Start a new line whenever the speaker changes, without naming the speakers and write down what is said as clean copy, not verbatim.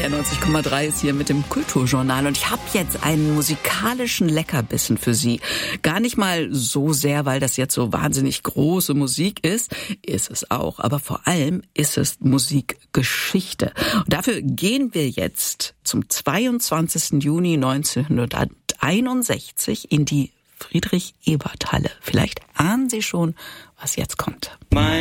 NDR 90,3 ist hier mit dem Kulturjournal und ich habe jetzt einen musikalischen Leckerbissen für Sie. Gar nicht mal so sehr, weil das jetzt so wahnsinnig große Musik ist es auch, aber vor allem ist es Musikgeschichte. Und dafür gehen wir jetzt zum 22. Juni 1961 in die Friedrich-Ebert-Halle. Vielleicht ahnen Sie schon, was jetzt kommt.